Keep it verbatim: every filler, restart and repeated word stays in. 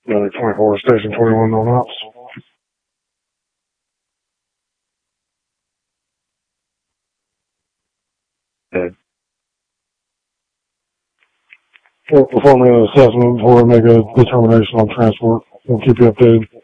Valley twenty-four, Station twenty-one, no ops. Dead. Well, before we make an assessment, before we make a determination on transport, we'll keep you updated.